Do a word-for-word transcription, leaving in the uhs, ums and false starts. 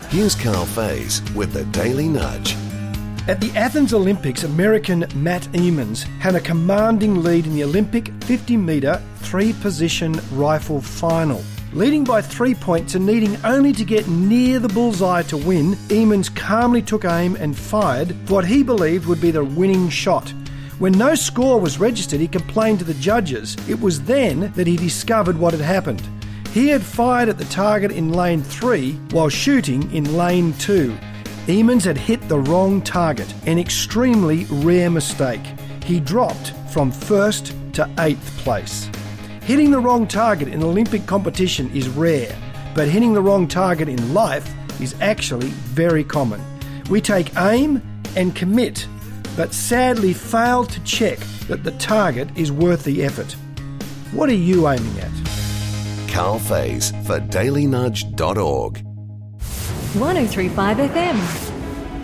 Here's Carl Faze with the Daily Nudge. At the Athens Olympics, American Matt Emmons had a commanding lead in the Olympic fifty metre three-position rifle final. Leading by three points and needing only to get near the bullseye to win, Emmons calmly took aim and fired what he believed would be the winning shot. When no score was registered, he complained to the judges. It was then that he discovered what had happened. He had fired at the target in lane three while shooting in lane two. Emmons had hit the wrong target, an extremely rare mistake. He dropped from first to eighth place. Hitting the wrong target in Olympic competition is rare, but hitting the wrong target in life is actually very common. We take aim and commit, but sadly fail to check that the target is worth the effort. What are you aiming at? Carl Faze for daily nudge dot org. one oh three point five F M.